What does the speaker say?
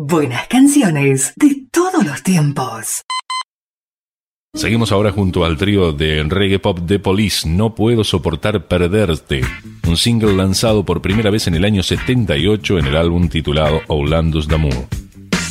Buenas canciones de todos los tiempos. Seguimos ahora junto al trío de reggae pop The Police, No Puedo Soportar Perderte, un single lanzado por primera vez en el año 78 en el álbum titulado Outlanders d'Amour.